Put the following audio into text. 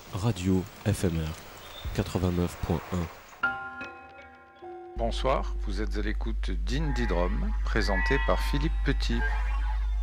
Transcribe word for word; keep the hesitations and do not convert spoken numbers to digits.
Radio F M R quatre-vingt-neuf point un. Bonsoir, vous êtes à l'écoute d'Indie Drum, présenté par Philippe Petit.